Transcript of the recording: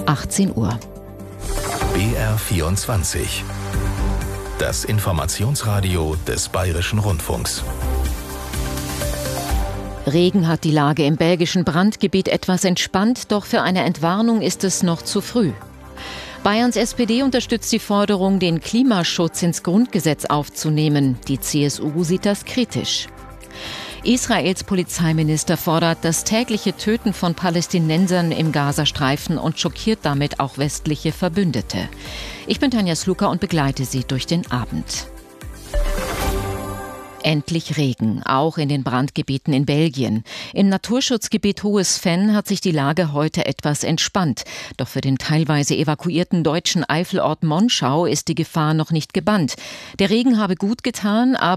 18 Uhr. BR24. Das Informationsradio des Bayerischen Rundfunks. Regen hat die Lage im belgischen Brandgebiet etwas entspannt, doch für eine Entwarnung ist es noch zu früh. Bayerns SPD unterstützt die Forderung, den Klimaschutz ins Grundgesetz aufzunehmen. Die CSU sieht das kritisch. Israels Polizeiminister fordert das tägliche Töten von Palästinensern im Gazastreifen und schockiert damit auch westliche Verbündete. Ich bin Tanja Sluka und begleite Sie durch den Abend. Endlich Regen, auch in den Brandgebieten in Belgien. Im Naturschutzgebiet Hohes Venn hat sich die Lage heute etwas entspannt. Doch für den teilweise evakuierten deutschen Eifelort Monschau ist die Gefahr noch nicht gebannt. Der Regen habe gut getan, aber